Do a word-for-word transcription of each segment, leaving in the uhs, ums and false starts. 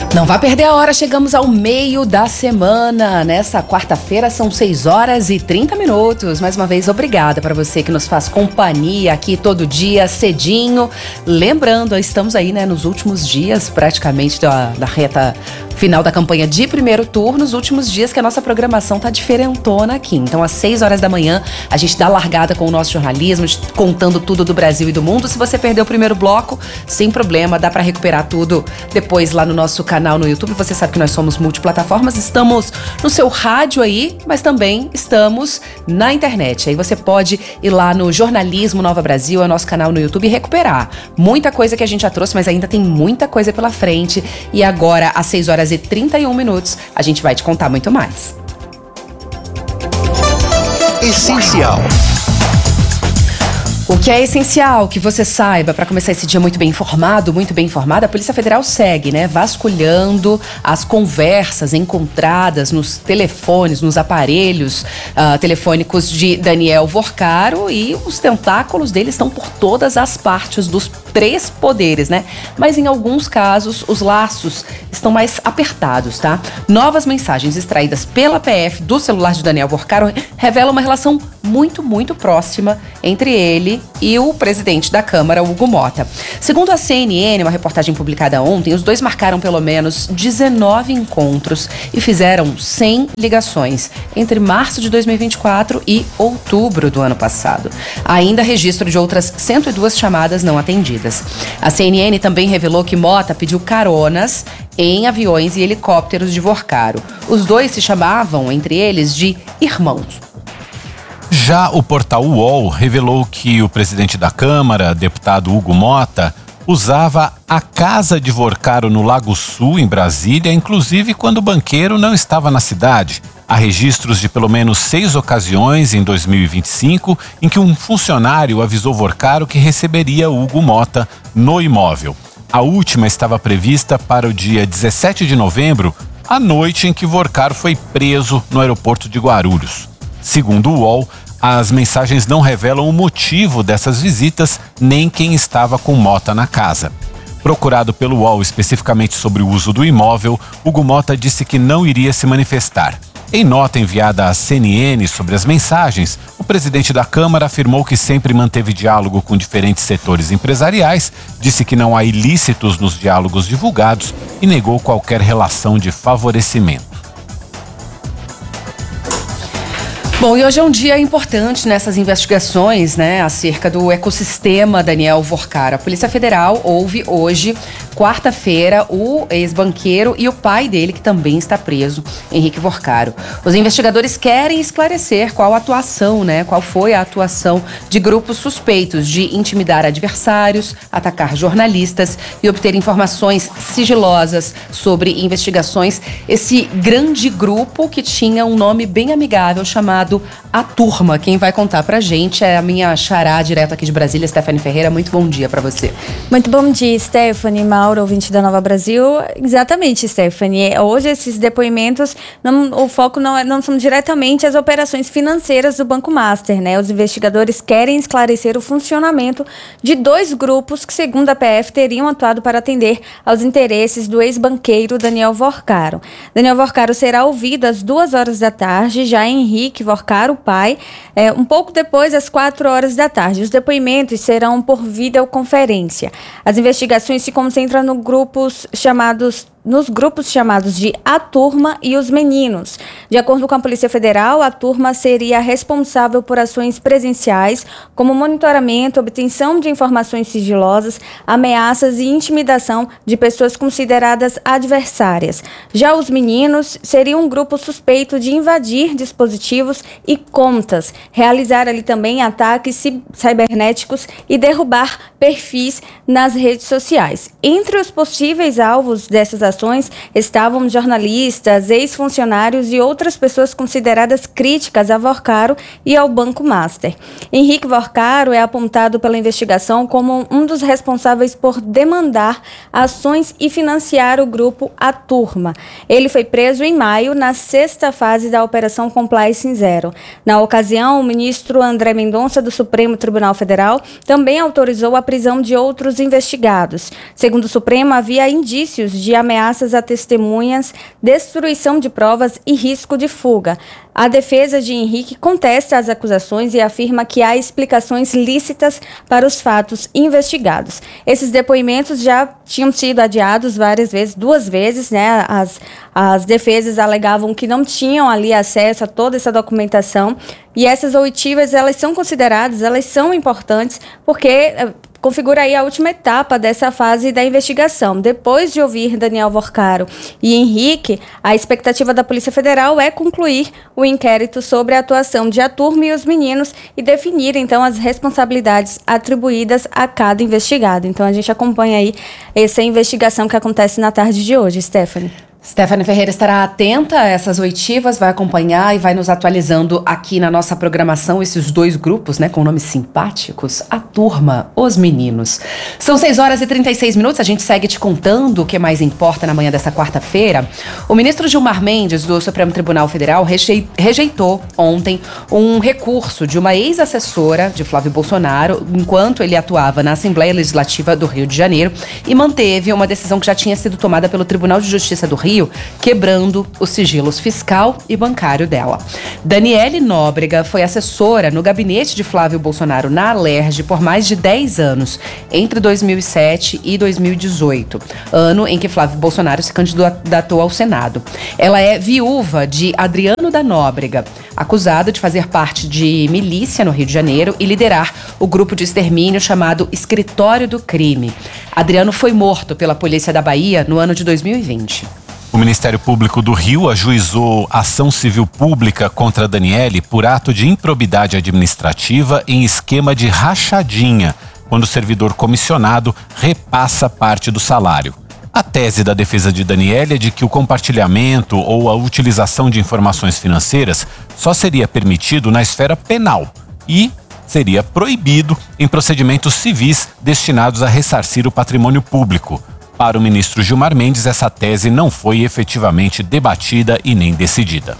Não vá perder a hora, chegamos ao meio da semana. Nessa quarta-feira são seis horas e trinta minutos. Mais uma vez, obrigada para você que nos faz companhia aqui todo dia, cedinho. Lembrando, estamos aí, né, nos últimos dias, praticamente, da, da reta final da campanha de primeiro turno, os últimos dias que a nossa programação tá diferentona aqui. Então, às seis horas da manhã, a gente dá largada com o nosso jornalismo, contando tudo do Brasil e do mundo. Se você perdeu o primeiro bloco, sem problema, dá para recuperar tudo depois lá no nosso canal no YouTube. Você sabe que nós somos multiplataformas, estamos no seu rádio aí, mas também estamos na internet. Aí você pode ir lá no Jornalismo Nova Brasil, é o nosso canal no YouTube, e recuperar muita coisa que a gente já trouxe, mas ainda tem muita coisa pela frente. E agora, às seis horas e trinta e um minutos, a gente vai te contar muito mais. Essencial. O que é essencial que você saiba para começar esse dia muito bem informado, muito bem informada, a Polícia Federal segue, né, vasculhando as conversas encontradas nos telefones, nos aparelhos uh, telefônicos de Daniel Vorcaro, e os tentáculos dele estão por todas as partes dos três poderes, né? Mas em alguns casos os laços estão mais apertados, tá? Novas mensagens extraídas pela P F do celular de Daniel Vorcaro revelam uma relação muito, muito próxima entre ele e o presidente da Câmara, Hugo Mota. Segundo a C N N, uma reportagem publicada ontem, os dois marcaram pelo menos dezenove encontros e fizeram cem ligações entre março de dois mil e vinte e quatro e outubro do ano passado. Há ainda registro de outras cento e duas chamadas não atendidas. A C N N também revelou que Mota pediu caronas em aviões e helicópteros de Vorcaro. Os dois se chamavam, entre eles, de irmãos. Já o portal U O L revelou que o presidente da Câmara, deputado Hugo Mota, usava a casa de Vorcaro no Lago Sul, em Brasília, inclusive quando o banqueiro não estava na cidade. Há registros de pelo menos seis ocasiões em dois mil e vinte e cinco em que um funcionário avisou Vorcaro que receberia Hugo Mota no imóvel. A última estava prevista para o dia dezessete de novembro, a noite em que Vorcaro foi preso no aeroporto de Guarulhos. Segundo o U O L, as mensagens não revelam o motivo dessas visitas nem quem estava com Mota na casa. Procurado pelo U O L especificamente sobre o uso do imóvel, Hugo Mota disse que não iria se manifestar. Em nota enviada à C N N sobre as mensagens, o presidente da Câmara afirmou que sempre manteve diálogo com diferentes setores empresariais, disse que não há ilícitos nos diálogos divulgados e negou qualquer relação de favorecimento. Bom, e hoje é um dia importante nessas investigações, né, acerca do ecossistema Daniel Vorcaro. A Polícia Federal ouve hoje, quarta-feira, o ex-banqueiro e o pai dele, que também está preso, Henrique Vorcaro. Os investigadores querem esclarecer qual a atuação, né, qual foi a atuação de grupos suspeitos de intimidar adversários, atacar jornalistas e obter informações sigilosas sobre investigações. Esse grande grupo que tinha um nome bem amigável chamado A Turma. Quem vai contar pra gente é a minha xará, direto aqui de Brasília, Stephanie Ferreira. Muito bom dia pra você. Muito bom dia, Stephanie, Mauro, ouvinte da Nova Brasil. Exatamente, Stephanie. Hoje esses depoimentos, não, o foco não, não são diretamente as operações financeiras do Banco Master, né? Os investigadores querem esclarecer o funcionamento de dois grupos que, segundo a P F, teriam atuado para atender aos interesses do ex-banqueiro Daniel Vorcaro. Daniel Vorcaro será ouvido às duas horas da tarde, já Henrique Vorcaro, o pai, é, um pouco depois das quatro horas da tarde. Os depoimentos serão por videoconferência. As investigações se concentram no grupos chamados nos grupos chamados de A Turma e os Meninos. De acordo com a Polícia Federal, a Turma seria responsável por ações presenciais, como monitoramento, obtenção de informações sigilosas, ameaças e intimidação de pessoas consideradas adversárias. Já os Meninos seriam um grupo suspeito de invadir dispositivos e contas, realizar ali também ataques cibernéticos e derrubar perfis nas redes sociais. Entre os possíveis alvos dessas ações estavam jornalistas, ex-funcionários e outras pessoas consideradas críticas a Vorcaro e ao Banco Master. Henrique Vorcaro é apontado pela investigação como um dos responsáveis por demandar ações e financiar o grupo A Turma. Ele foi preso em maio, na sexta fase da Operação Compliance Zero. Na ocasião, o ministro André Mendonça, do Supremo Tribunal Federal, também autorizou a prisão de outros investigados. Segundo o Supremo, havia indícios de ameaça ameaças a testemunhas, destruição de provas e risco de fuga. A defesa de Henrique contesta as acusações e afirma que há explicações lícitas para os fatos investigados. Esses depoimentos já tinham sido adiados várias vezes, duas vezes, né? As, as defesas alegavam que não tinham ali acesso a toda essa documentação, e essas oitivas, elas são consideradas, elas são importantes, porque configura aí a última etapa dessa fase da investigação. Depois de ouvir Daniel Vorcaro e Henrique, a expectativa da Polícia Federal é concluir o inquérito sobre a atuação de a turma e os meninos e definir, então, as responsabilidades atribuídas a cada investigado. Então, a gente acompanha aí essa investigação que acontece na tarde de hoje, Stephanie. Stephanie Ferreira estará atenta a essas oitivas, vai acompanhar e vai nos atualizando aqui na nossa programação esses dois grupos, né, com nomes simpáticos, a turma, os meninos. São seis horas e trinta e seis minutos, a gente segue te contando o que mais importa na manhã dessa quarta-feira. O ministro Gilmar Mendes, do Supremo Tribunal Federal, rejeitou ontem um recurso de uma ex-assessora de Flávio Bolsonaro, enquanto ele atuava na Assembleia Legislativa do Rio de Janeiro, e manteve uma decisão que já tinha sido tomada pelo Tribunal de Justiça do Rio, quebrando os sigilos fiscal e bancário dela. Daniele Nóbrega foi assessora no gabinete de Flávio Bolsonaro na Alerj por mais de dez anos, entre dois mil e sete e dois mil e dezoito, ano em que Flávio Bolsonaro se candidatou ao Senado. Ela é viúva de Adriano da Nóbrega, acusado de fazer parte de milícia no Rio de Janeiro e liderar o grupo de extermínio chamado Escritório do Crime. Adriano foi morto pela polícia da Bahia no ano de dois mil e vinte. O Ministério Público do Rio ajuizou ação civil pública contra Daniele por ato de improbidade administrativa em esquema de rachadinha, quando o servidor comissionado repassa parte do salário. A tese da defesa de Daniele é de que o compartilhamento ou a utilização de informações financeiras só seria permitido na esfera penal e seria proibido em procedimentos civis destinados a ressarcir o patrimônio público. Para o ministro Gilmar Mendes, essa tese não foi efetivamente debatida e nem decidida.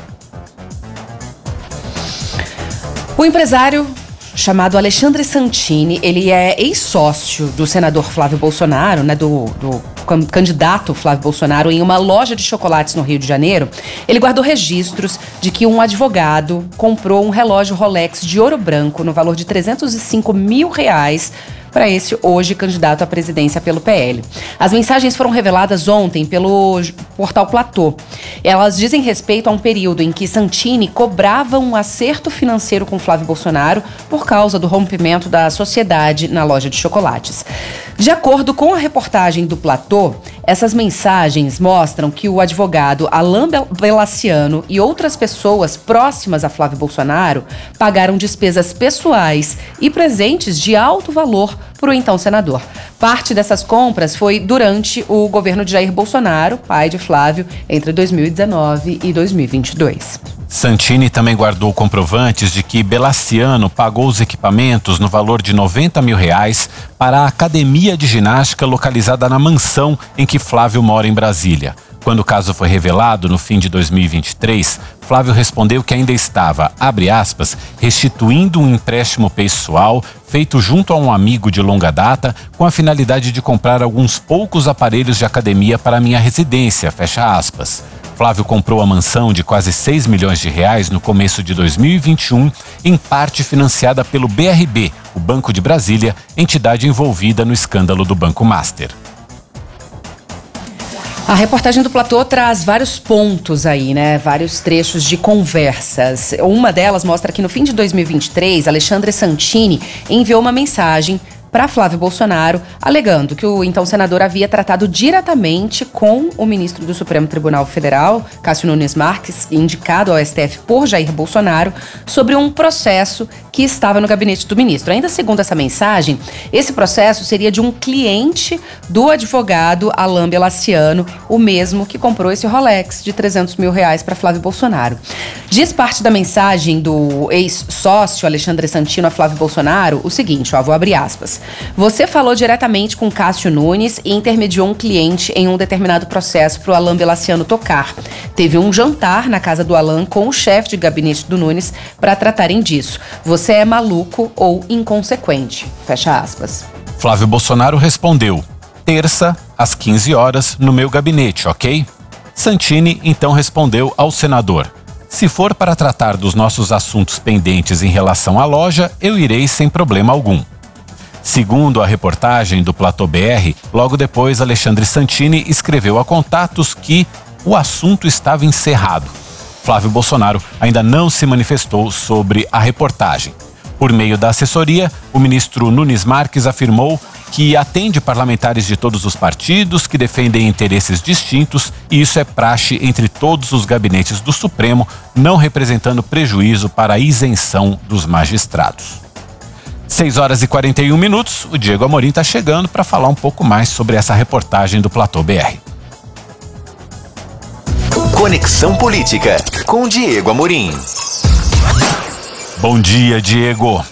O empresário chamado Alexandre Santini, ele é ex-sócio do senador Flávio Bolsonaro, né, do, do candidato Flávio Bolsonaro, em uma loja de chocolates no Rio de Janeiro. Ele guardou registros de que um advogado comprou um relógio Rolex de ouro branco no valor de trezentos e cinco mil reais para esse hoje candidato à presidência pelo P L. As mensagens foram reveladas ontem pelo portal Platô. Elas dizem respeito a um período em que Santini cobrava um acerto financeiro com Flávio Bolsonaro por causa do rompimento da sociedade na loja de chocolates. De acordo com a reportagem do Platô, essas mensagens mostram que o advogado Alain Belaciano e outras pessoas próximas a Flávio Bolsonaro pagaram despesas pessoais e presentes de alto valor para o então senador. Parte dessas compras foi durante o governo de Jair Bolsonaro, pai de Flávio, entre dois mil e dezenove e dois mil e vinte e dois. Santini também guardou comprovantes de que Belaciano pagou os equipamentos no valor de noventa mil reais para a academia de ginástica localizada na mansão em que Flávio mora em Brasília. Quando o caso foi revelado no fim de dois mil e vinte e três, Flávio respondeu que ainda estava, abre aspas, restituindo um empréstimo pessoal feito junto a um amigo de longa data com a finalidade de comprar alguns poucos aparelhos de academia para minha residência, fecha aspas. Flávio comprou a mansão de quase seis milhões de reais no começo de dois mil e vinte e um, em parte financiada pelo B R B, o Banco de Brasília, entidade envolvida no escândalo do Banco Master. A reportagem do Platô traz vários pontos aí, né? Vários trechos de conversas. Uma delas mostra que no fim de dois mil e vinte e três, Alexandre Santini enviou uma mensagem para Flávio Bolsonaro, alegando que o então senador havia tratado diretamente com o ministro do Supremo Tribunal Federal, Cássio Nunes Marques, indicado ao S T F por Jair Bolsonaro, sobre um processo que estava no gabinete do ministro. Ainda segundo essa mensagem, esse processo seria de um cliente do advogado Alain Belaciano, o mesmo que comprou esse Rolex de trezentos mil reais para Flávio Bolsonaro. Diz parte da mensagem do ex-sócio Alexandre Santino a Flávio Bolsonaro o seguinte, ó, vou abrir aspas. Você falou diretamente com Cássio Nunes e intermediou um cliente em um determinado processo para o Alain Belaciano tocar. Teve um jantar na casa do Alain com o chefe de gabinete do Nunes para tratarem disso. Você é maluco ou inconsequente. Fecha aspas. Flávio Bolsonaro respondeu: terça, às quinze horas, no meu gabinete, ok? Santini então respondeu ao senador: se for para tratar dos nossos assuntos pendentes em relação à loja, eu irei sem problema algum. Segundo a reportagem do Platô B R, logo depois Alexandre Santini escreveu a contatos que o assunto estava encerrado. Flávio Bolsonaro ainda não se manifestou sobre a reportagem. Por meio da assessoria, o ministro Nunes Marques afirmou que atende parlamentares de todos os partidos que defendem interesses distintos e isso é praxe entre todos os gabinetes do Supremo, não representando prejuízo para a isenção dos magistrados. seis horas e quarenta e um minutos, o Diego Amorim está chegando para falar um pouco mais sobre essa reportagem do Platô B R. Conexão Política, com Diego Amorim. Bom dia, Diego.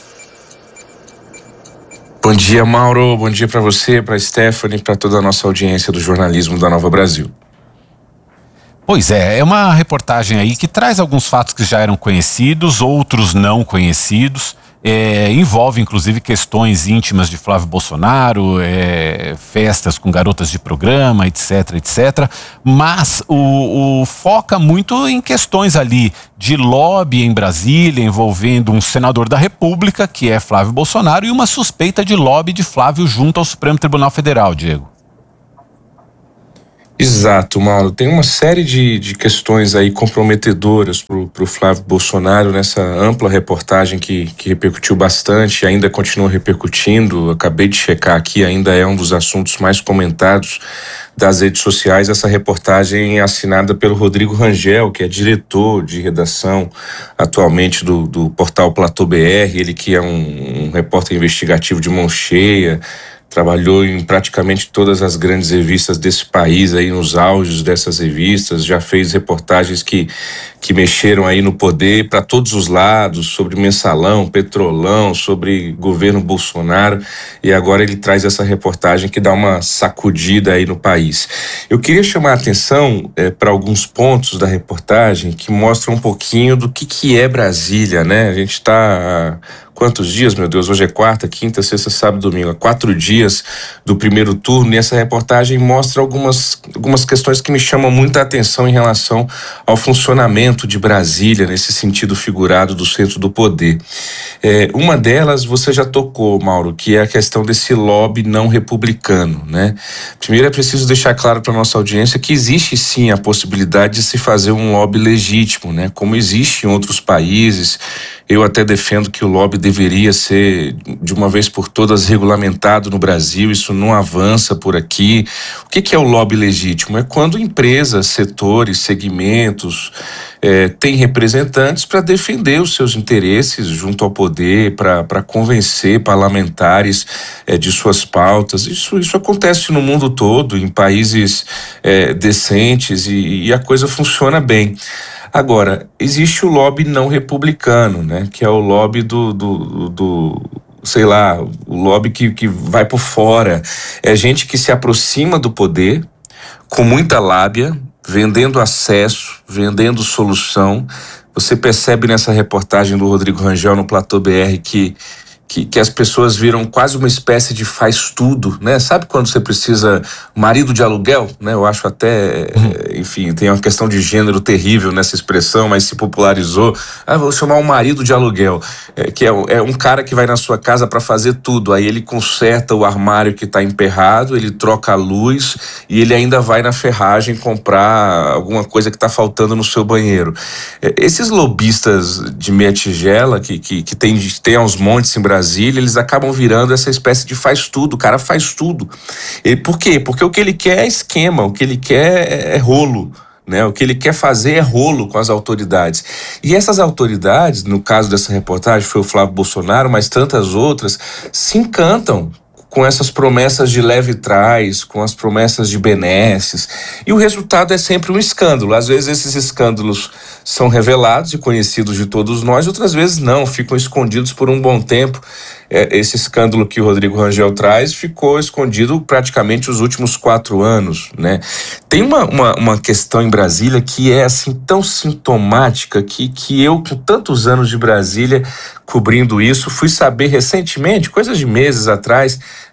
Bom dia, Mauro. Bom dia para você, para Stephanie, para toda a nossa audiência do jornalismo da Nova Brasil. Pois é, é uma reportagem aí que traz alguns fatos que já eram conhecidos, outros não conhecidos. É, envolve inclusive questões íntimas de Flávio Bolsonaro, é, festas com garotas de programa, etc, etc. Mas o, o foca muito em questões ali de lobby em Brasília, envolvendo um senador da República, que é Flávio Bolsonaro, e uma suspeita de lobby de Flávio junto ao Supremo Tribunal Federal, Diego. Exato, Mauro. Tem uma série de, de questões aí comprometedoras pro, pro Flávio Bolsonaro nessa ampla reportagem que, que repercutiu bastante, ainda continua repercutindo. Acabei de checar aqui, ainda é um dos assuntos mais comentados das redes sociais. Essa reportagem é assinada pelo Rodrigo Rangel, que é diretor de redação atualmente do, do portal Platô B R, ele que é um, um repórter investigativo de mão cheia, trabalhou em praticamente todas as grandes revistas desse país, aí nos auges dessas revistas, já fez reportagens que, que mexeram aí no poder para todos os lados, sobre mensalão, petrolão, sobre governo Bolsonaro, e agora ele traz essa reportagem que dá uma sacudida aí no país. Eu queria chamar a atenção é, para alguns pontos da reportagem que mostram um pouquinho do que, que é Brasília, né? A gente está... Quantos dias, meu Deus? Hoje é quarta, quinta, sexta, sábado, domingo. Há quatro dias do primeiro turno, e essa reportagem mostra algumas, algumas questões que me chamam muita atenção em relação ao funcionamento de Brasília, nesse sentido figurado do centro do poder. É, uma delas você já tocou, Mauro, que é a questão desse lobby não republicano, né? Primeiro é preciso deixar claro para a nossa audiência que existe sim a possibilidade de se fazer um lobby legítimo, né? Como existe em outros países. Eu até defendo que o lobby deveria ser, de uma vez por todas, regulamentado no Brasil. Isso não avança por aqui. O que, que é o lobby legítimo? É quando empresas, setores, segmentos é, têm representantes para defender os seus interesses junto ao poder, para convencer parlamentares é, de suas pautas. Isso, isso acontece no mundo todo, em países é, decentes, e, e a coisa funciona bem. Agora, existe o lobby não republicano, né? Que é o lobby do, do, do sei lá, o lobby que, que vai por fora. É gente que se aproxima do poder com muita lábia, vendendo acesso, vendendo solução. Você percebe nessa reportagem do Rodrigo Rangel no Platô B R que Que, que as pessoas viram quase uma espécie de faz tudo, né? Sabe quando você precisa marido de aluguel, né? Eu acho até, uhum. enfim, tem uma questão de gênero terrível nessa expressão, mas se popularizou. Ah, vou chamar um marido de aluguel, é, que é, é um cara que vai na sua casa para fazer tudo. Aí ele conserta o armário que está emperrado, ele troca a luz e ele ainda vai na ferragem comprar alguma coisa que está faltando no seu banheiro. É, esses lobistas de meia tigela que, que, que tem, tem aos montes em Brasília, eles acabam virando essa espécie de faz tudo, o cara faz tudo. E por quê? Porque o que ele quer é esquema, o que ele quer é rolo, né? O que ele quer fazer é rolo com as autoridades. E essas autoridades, no caso dessa reportagem foi o Flávio Bolsonaro, mas tantas outras, se encantam com essas promessas de leve trás, com as promessas de benesses, e o resultado é sempre um escândalo. Às vezes esses escândalos são revelados e conhecidos de todos nós, outras vezes não, ficam escondidos por um bom tempo. É, esse escândalo que o Rodrigo Rangel traz ficou escondido praticamente os últimos quatro anos, né? Tem uma, uma, uma questão em Brasília que é assim tão sintomática que, que eu, com tantos anos de Brasília cobrindo isso, fui saber recentemente, coisas de meses atrás,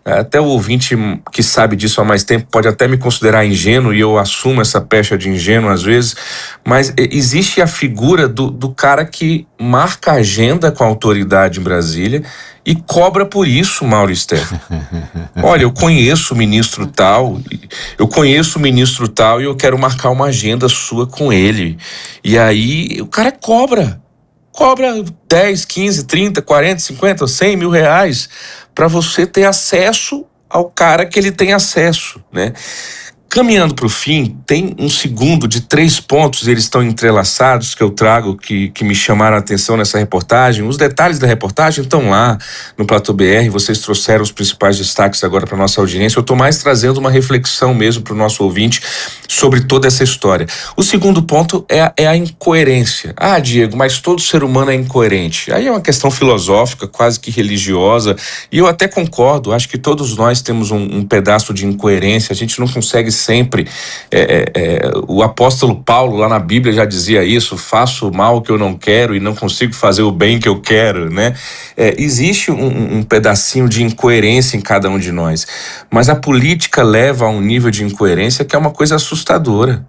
Até o ouvinte que sabe disso há mais tempo pode até me considerar ingênuo, e eu assumo essa pecha de ingênuo às vezes, mas existe a figura do, do cara que marca a agenda com a autoridade em Brasília e cobra por isso, Mauro Steffen. Olha, eu conheço o ministro tal, eu conheço o ministro tal e eu quero marcar uma agenda sua com ele. E aí o cara cobra. Cobra dez, quinze, trinta, quarenta, cinquenta, cem mil reais para você ter acesso ao cara que ele tem acesso, né? Caminhando para o fim, tem um segundo de três pontos, eles estão entrelaçados, que eu trago, que, que me chamaram a atenção nessa reportagem. Os detalhes da reportagem estão lá no Platô B R, vocês trouxeram os principais destaques agora para nossa audiência. Eu estou mais trazendo uma reflexão mesmo para o nosso ouvinte sobre toda essa história. O segundo ponto é a, é a incoerência. Ah, Diego, mas todo ser humano é incoerente. Aí é uma questão filosófica, quase que religiosa, e eu até concordo, acho que todos nós temos um, um pedaço de incoerência, a gente não consegue sempre, é, é, o apóstolo Paulo lá na Bíblia já dizia isso, faço o mal que eu não quero e não consigo fazer o bem que eu quero, né? É, existe um, um pedacinho de incoerência em cada um de nós, mas a política leva a um nível de incoerência que é uma coisa assustadora,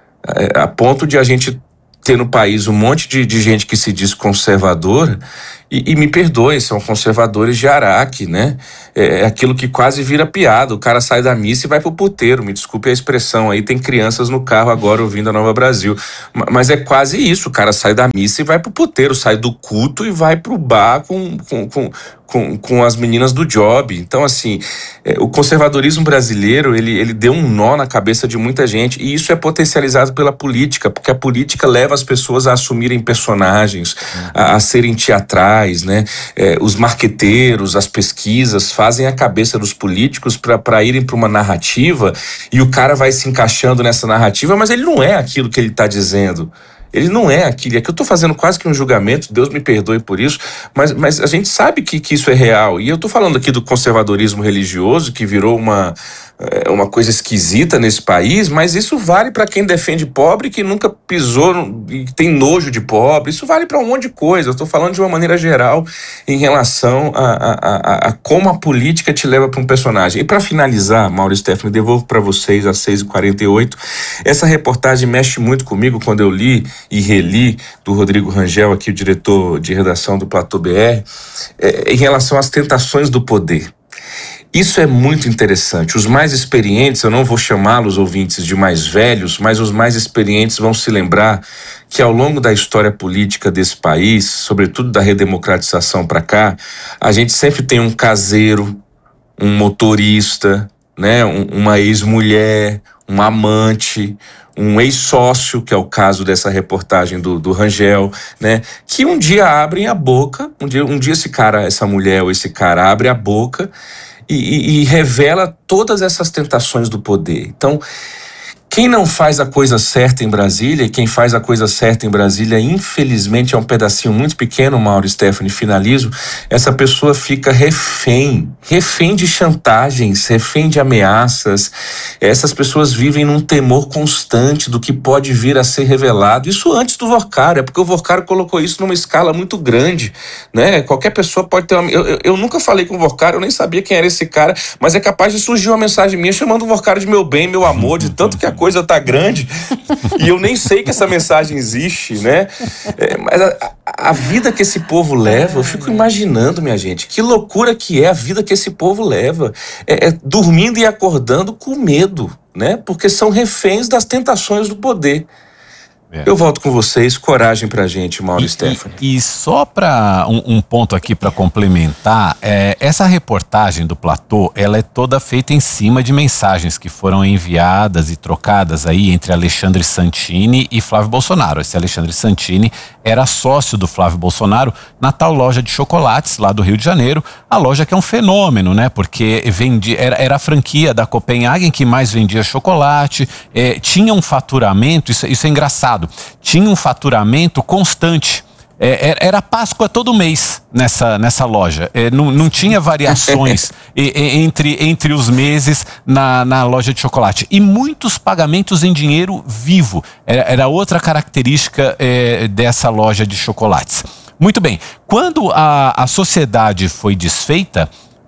é, a ponto de a gente ter no país um monte de, de gente que se diz conservadora, e, e me perdoem, são conservadores de Araque, né? É, é aquilo que quase vira piada, o cara sai da missa e vai pro puteiro, me desculpe a expressão, aí tem crianças no carro agora ouvindo a Nova Brasil, mas é quase isso, o cara sai da missa e vai pro puteiro, sai do culto e vai pro bar com, com, com, com, com as meninas do job. Então assim, é, o conservadorismo brasileiro, ele, ele deu um nó na cabeça de muita gente, e isso é potencializado pela política, porque a política leva as pessoas a assumirem personagens, a, a serem teatrais, né? É, os marqueteiros, as pesquisas fazem a cabeça dos políticos para irem para uma narrativa, e o cara vai se encaixando nessa narrativa, mas ele não é aquilo que ele está dizendo. Ele não é aquilo. É que eu estou fazendo quase que um julgamento, Deus me perdoe por isso, mas, mas a gente sabe que, que isso é real. E eu estou falando aqui do conservadorismo religioso, que virou uma, uma coisa esquisita nesse país, mas isso vale para quem defende pobre, que nunca pisou e tem nojo de pobre. Isso vale para um monte de coisa. Eu estou falando de uma maneira geral em relação a, a, a, a como a política te leva para um personagem. E para finalizar, Mauro Steffen, devolvo para vocês às seis e quarenta e oito. Essa reportagem mexe muito comigo quando eu li e reli, do Rodrigo Rangel, aqui o diretor de redação do Platô B R, é, em relação às tentações do poder. Isso é muito interessante. Os mais experientes, eu não vou chamá-los ouvintes de mais velhos, mas os mais experientes vão se lembrar que ao longo da história política desse país, sobretudo da redemocratização para cá, a gente sempre tem um caseiro, um motorista, né, um, uma ex-mulher, um amante, um ex-sócio, que é o caso dessa reportagem do, do Rangel, né? Que um dia abrem a boca, um dia, um dia esse cara, essa mulher ou esse cara abre a boca e, e, e revela todas essas tentações do poder. Então, quem não faz a coisa certa em Brasília, e quem faz a coisa certa em Brasília, infelizmente é um pedacinho muito pequeno, Mauro Steffen, finalizo, essa pessoa fica refém, refém de chantagens, refém de ameaças. Essas pessoas vivem num temor constante do que pode vir a ser revelado. Isso antes do Vorcaro, é porque o Vorcaro colocou isso numa escala muito grande, né? Qualquer pessoa pode ter uma... Eu, eu, eu nunca falei com o Vorcaro, eu nem sabia quem era esse cara, mas é capaz de surgir uma mensagem minha chamando o Vorcaro de meu bem, meu amor, de tanto que a coisa tá grande e eu nem sei que essa mensagem existe, né? É, mas a, a vida que esse povo leva, eu fico imaginando, minha gente, que loucura que é a vida que esse povo leva. É, é dormindo e acordando com medo, né? Porque são reféns das tentações do poder. É. Eu volto com vocês, coragem pra gente, Mauro Steffen. E, e só para um, um ponto aqui para complementar, é, essa reportagem do Platô, ela é toda feita em cima de mensagens que foram enviadas e trocadas aí entre Alexandre Santini e Flávio Bolsonaro. Esse Alexandre Santini era sócio do Flávio Bolsonaro na tal loja de chocolates lá do Rio de Janeiro, a loja que é um fenômeno, né? Porque vendia, era, era a franquia da Copenhagen que mais vendia chocolate, é, tinha um faturamento, isso, isso é engraçado, tinha um faturamento constante. É, era Páscoa todo mês nessa, nessa loja. É, não, não tinha variações e, e, entre, entre os meses na, na loja de chocolate. E muitos pagamentos em dinheiro vivo. Era, era outra característica é, dessa loja de chocolates. Muito bem. Quando a, a sociedade foi desfeita,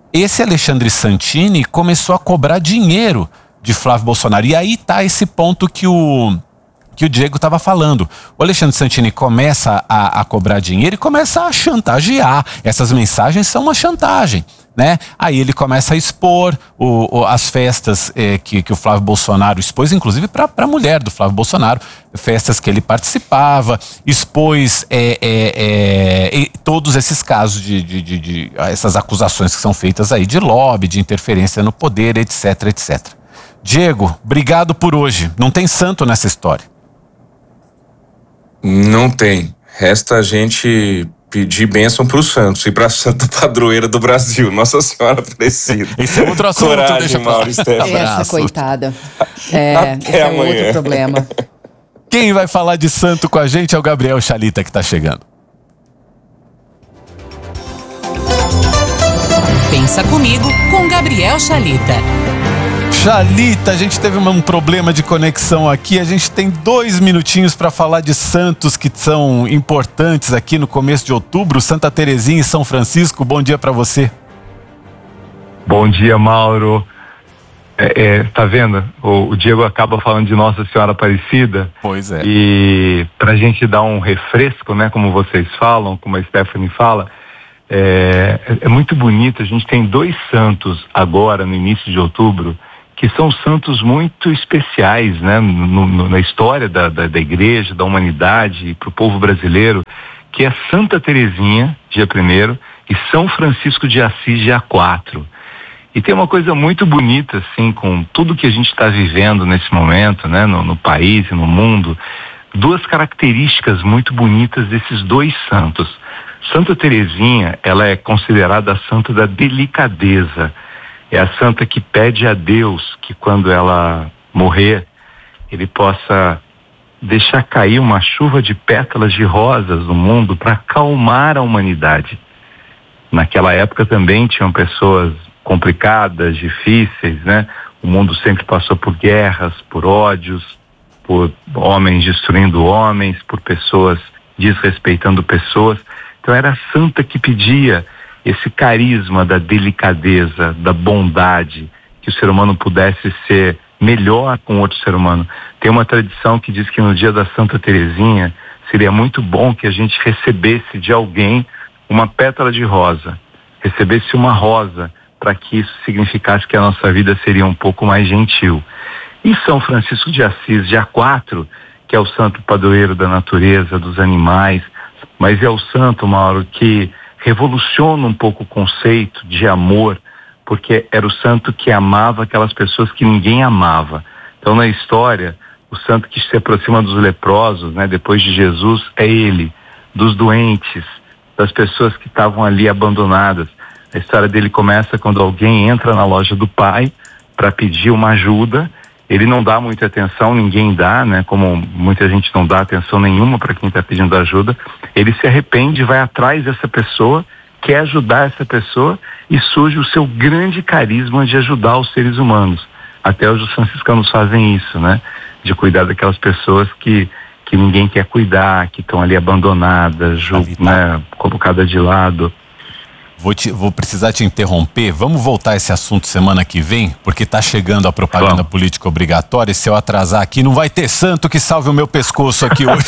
esse Alexandre Santini começou a cobrar dinheiro de Flávio Bolsonaro. E aí tá esse ponto que o, que o Diego estava falando. O Alexandre Santini começa a, a cobrar dinheiro e começa a chantagear. Essas mensagens são uma chantagem, né? Aí ele começa a expor o, o, as festas eh, que, que o Flávio Bolsonaro expôs, inclusive para a mulher do Flávio Bolsonaro, festas que ele participava, expôs eh, eh, eh, todos esses casos de, de, de, de essas acusações que são feitas aí de lobby, de interferência no poder, etc, etcétera. Diego, obrigado por hoje. Não tem santo nessa história. Não tem. Resta a gente pedir bênção pro Santos e pra Santa Padroeira do Brasil, Nossa Senhora Aparecida. Esse é outro assunto. Coragem, deixa Mauro Stefani. Essa coitada. É, Até esse é amanhã. outro problema. Quem vai falar de santo com a gente é o Gabriel Chalita, que tá chegando. Pensa Comigo com Gabriel Chalita. Chalita, a gente teve um problema de conexão aqui. A gente tem dois minutinhos para falar de santos que são importantes aqui no começo de outubro. Santa Terezinha e São Francisco. Bom dia para você. Bom dia, Mauro. É, é, tá vendo? O, o Diego acaba falando de Nossa Senhora Aparecida. Pois é. E pra gente dar um refresco, né? Como vocês falam, como a Stephanie fala, é, é muito bonito. A gente tem dois santos agora, no início de outubro, que são santos muito especiais, né, no, no, na história da, da, da igreja, da humanidade, para o povo brasileiro, que é Santa Terezinha, dia primeiro, e São Francisco de Assis, dia quatro. E tem uma coisa muito bonita, assim, com tudo que a gente está vivendo nesse momento, né, no, no país e no mundo, duas características muito bonitas desses dois santos. Santa Terezinha, ela é considerada a santa da delicadeza. É a santa que pede a Deus que quando ela morrer, ele possa deixar cair uma chuva de pétalas de rosas no mundo para acalmar a humanidade. Naquela época também tinham pessoas complicadas, difíceis, né? O mundo sempre passou por guerras, por ódios, por homens destruindo homens, por pessoas desrespeitando pessoas. Então era a santa que pedia esse carisma da delicadeza, da bondade, que o ser humano pudesse ser melhor com outro ser humano. Tem uma tradição que diz que no dia da Santa Terezinha seria muito bom que a gente recebesse de alguém uma pétala de rosa, recebesse uma rosa, para que isso significasse que a nossa vida seria um pouco mais gentil. E São Francisco de Assis, dia quatro, que é o santo padroeiro da natureza, dos animais, mas é o santo, Mauro, que revoluciona um pouco o conceito de amor, porque era o santo que amava aquelas pessoas que ninguém amava. Então, na história, o santo que se aproxima dos leprosos, né, depois de Jesus, é ele, dos doentes, das pessoas que estavam ali abandonadas. A história dele começa quando alguém entra na loja do pai para pedir uma ajuda. Ele não dá muita atenção, ninguém dá, né? Como muita gente não dá atenção nenhuma para quem está pedindo ajuda. Ele se arrepende, vai atrás dessa pessoa, quer ajudar essa pessoa e surge o seu grande carisma de ajudar os seres humanos. Até hoje os franciscanos fazem isso, né? De cuidar daquelas pessoas que, que ninguém quer cuidar, que estão ali abandonadas, ju, né? Colocadas de lado. Vou, te, vou precisar te interromper. Vamos voltar a esse assunto semana que vem, porque tá chegando a propaganda Vamos. política obrigatória. E se eu atrasar aqui, não vai ter santo que salve o meu pescoço aqui hoje.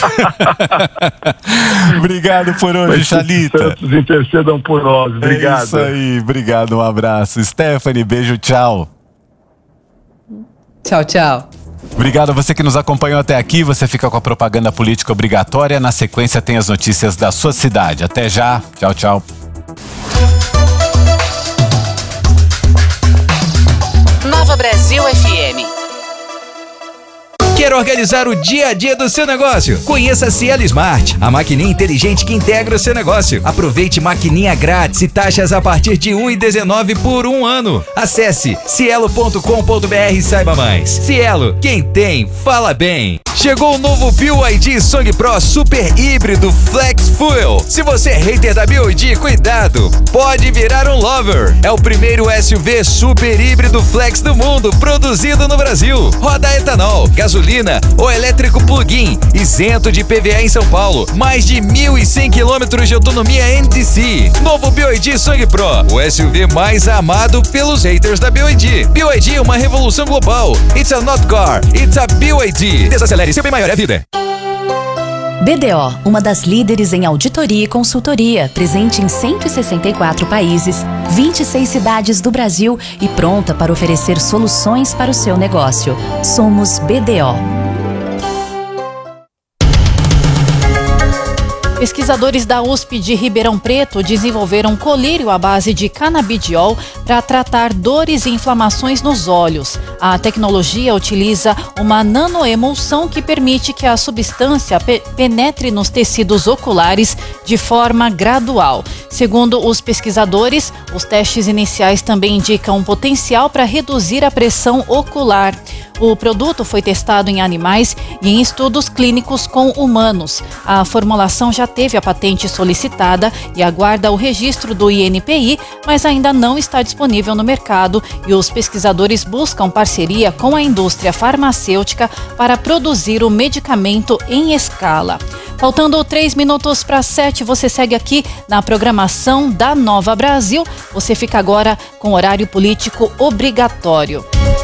Obrigado por hoje, Mas Chalita. Santos intercedam por nós. Obrigado. É isso aí. Obrigado, um abraço. Stephanie, beijo, tchau. Tchau, tchau. Obrigado a você que nos acompanhou até aqui. Você fica com a propaganda política obrigatória. Na sequência tem as notícias da sua cidade. Até já. Tchau, tchau. Nova Brasil F M. Quer organizar o dia a dia do seu negócio? Conheça a Cielo Smart, a maquininha inteligente que integra o seu negócio. Aproveite maquininha grátis e taxas a partir de um real e dezenove centavos por um ano. Acesse cielo ponto com ponto br e saiba mais. Cielo, quem tem, fala bem. Chegou o novo B Y D Song Pro Super Híbrido Flex Fuel. Se você é hater da B Y D, cuidado, pode virar um lover. É o primeiro S U V super híbrido flex do mundo, produzido no Brasil. Roda etanol, gasolina gasolina ou elétrico plug-in, isento de I P V A em São Paulo. Mais de mil e cem quilômetros de autonomia M T C. Novo B Y D Song Pro, o S U V mais amado pelos haters da B Y D. B Y D é uma revolução global. It's a not car, it's a B Y D. Desacelere, seu bem maior é a vida. B D O, uma das líderes em auditoria e consultoria, presente em cento e sessenta e quatro países, vinte e seis cidades do Brasil e pronta para oferecer soluções para o seu negócio. Somos B D O. Pesquisadores da U S P de Ribeirão Preto desenvolveram colírio à base de canabidiol para tratar dores e inflamações nos olhos. A tecnologia utiliza uma nanoemulsão que permite que a substância pe- penetre nos tecidos oculares de forma gradual. Segundo os pesquisadores, os testes iniciais também indicam um potencial para reduzir a pressão ocular. O produto foi testado em animais e em estudos clínicos com humanos. A formulação já teve a patente solicitada e aguarda o registro do I N P I, mas ainda não está disponível no mercado e os pesquisadores buscam parceria com a indústria farmacêutica para produzir o medicamento em escala. Faltando três minutos para sete, você segue aqui na programação da Nova Brasil. Você fica agora com horário político obrigatório.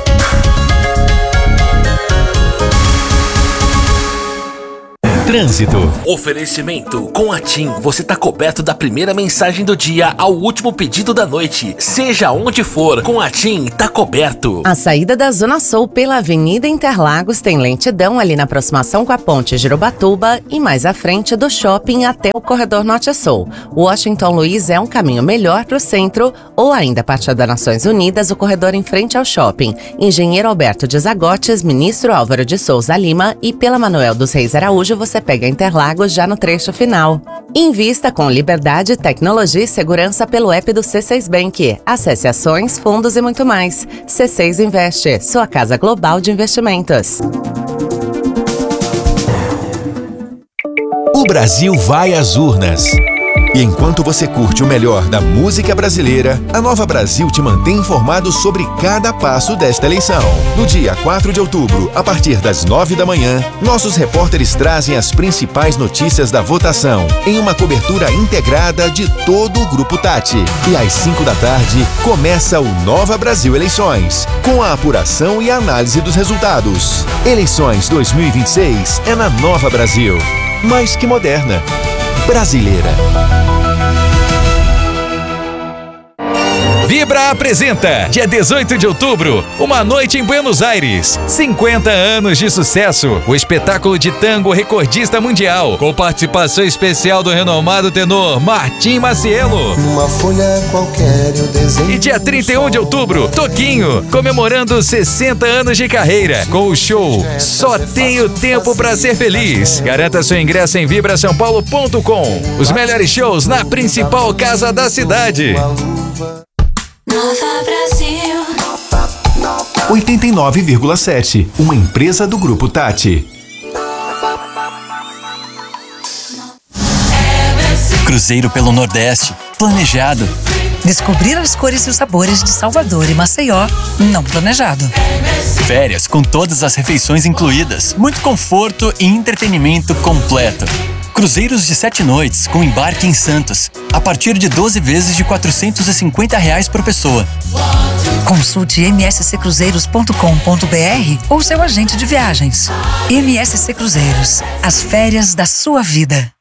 Trânsito. Oferecimento. Com a TIM, você tá coberto da primeira mensagem do dia ao último pedido da noite. Seja onde for, com a TIM tá coberto. A saída da Zona Sul pela Avenida Interlagos tem lentidão ali na aproximação com a Ponte Girubatuba e mais à frente do shopping até o Corredor Norte-Sul. Washington Luiz é um caminho melhor para o centro ou ainda a partir das Nações Unidas, o corredor em frente ao shopping. Engenheiro Alberto de Zagotes, Ministro Álvaro de Souza Lima e pela Manuel dos Reis Araújo, você pega Interlagos já no trecho final. Invista com liberdade, tecnologia e segurança pelo app do C seis Bank. Acesse ações, fundos e muito mais. C seis Investe, sua casa global de investimentos. O Brasil vai às urnas. E enquanto você curte o melhor da música brasileira, a Nova Brasil te mantém informado sobre cada passo desta eleição. No dia quatro de outubro, a partir das nove da manhã, nossos repórteres trazem as principais notícias da votação, em uma cobertura integrada de todo o Grupo Tati. E às cinco da tarde, começa o Nova Brasil Eleições, com a apuração e a análise dos resultados. Eleições dois mil e vinte e seis é na Nova Brasil. Mais que moderna. Brasileira. Vibra apresenta, dia dezoito de outubro, uma noite em Buenos Aires. cinquenta anos de sucesso. O espetáculo de tango recordista mundial, com participação especial do renomado tenor Martim Macielo. Numa folha qualquer eu desenho. E dia trinta e um de outubro, Toquinho, comemorando sessenta anos de carreira, com o show Só Tenho Tempo Pra Ser Feliz. Garanta seu ingresso em vibra são paulo ponto com. Os melhores shows na principal casa da cidade. Nova Brasil. oitenta e nove vírgula sete, uma empresa do Grupo Tati. Cruzeiro pelo Nordeste, planejado. Descobrir as cores e os sabores de Salvador e Maceió, não planejado. Férias com todas as refeições incluídas, muito conforto e entretenimento completo. Cruzeiros de sete noites com embarque em Santos, a partir de doze vezes de quatrocentos e cinquenta reais por pessoa. Consulte m s c cruzeiros ponto com ponto b r ou seu agente de viagens. M S C Cruzeiros, as férias da sua vida.